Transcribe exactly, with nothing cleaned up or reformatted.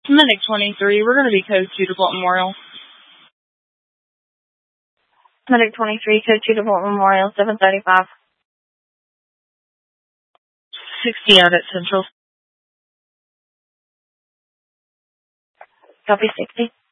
Medic twenty-three, we're going to be code two to Bolton Memorial. Medic twenty-three, code two to Bolton Memorial, seven thirty-five. sixty out at Central. Copy sixty.